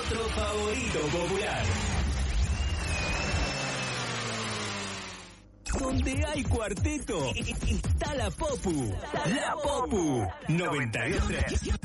otro favorito popular. Donde hay cuarteto, está la Popu. La Popu 93.